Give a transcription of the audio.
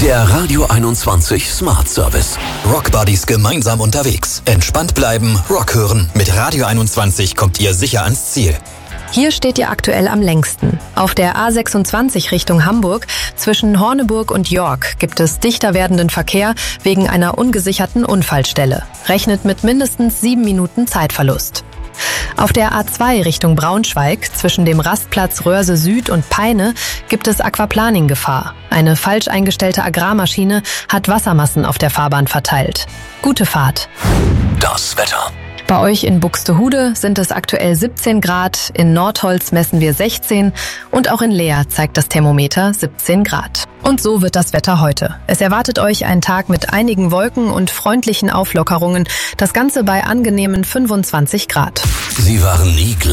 Der Radio 21 Smart Service. Rockbuddies gemeinsam unterwegs. Entspannt bleiben, Rock hören. Mit Radio 21 kommt ihr sicher ans Ziel. Hier steht ihr aktuell am längsten. Auf der A26 Richtung Hamburg zwischen Horneburg und York gibt es dichter werdenden Verkehr wegen einer ungesicherten Unfallstelle. Rechnet mit mindestens 7 Minuten Zeitverlust. Auf der A2 Richtung Braunschweig zwischen dem Rastplatz Röhrse Süd und Peine gibt es Aquaplaning-Gefahr. Eine falsch eingestellte Agrarmaschine hat Wassermassen auf der Fahrbahn verteilt. Gute Fahrt. Das Wetter. Bei euch in Buxtehude sind es aktuell 17 Grad, in Nordholz messen wir 16 und auch in Leer zeigt das Thermometer 17 Grad. Und so wird das Wetter heute. Es erwartet euch ein Tag mit einigen Wolken und freundlichen Auflockerungen, das Ganze bei angenehmen 25 Grad. Sie waren nie gleich.